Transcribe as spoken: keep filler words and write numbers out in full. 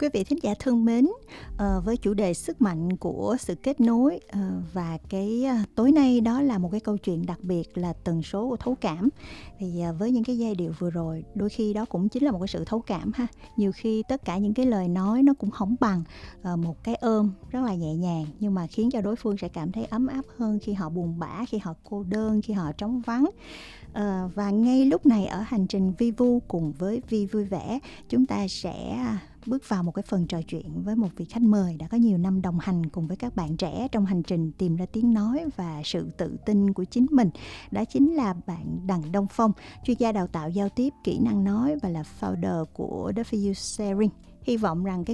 Quý vị thính giả thân mến, ờ, với chủ đề sức mạnh của sự kết nối, ờ, và cái à, tối nay đó là một cái câu chuyện đặc biệt là tần số của thấu cảm. Thì à, với những cái giai điệu vừa rồi, đôi khi đó cũng chính là một cái sự thấu cảm ha. Nhiều khi tất cả những cái lời nói nó cũng không bằng ờ, một cái ôm rất là nhẹ nhàng, nhưng mà khiến cho đối phương sẽ cảm thấy ấm áp hơn khi họ buồn bã, khi họ cô đơn, khi họ trống vắng. Ờ, và ngay lúc này ở hành trình Vi Vu cùng với Vi Vui Vẻ, chúng ta sẽ bước vào một cái phần trò chuyện với một vị khách mời đã có nhiều năm đồng hành cùng với các bạn trẻ trong hành trình tìm ra tiếng nói và sự tự tin của chính mình. Đó chính là bạn Đặng Đông Phong, chuyên gia đào tạo giao tiếp, kỹ năng nói và là founder của The For You Sharing. Hy vọng rằng cái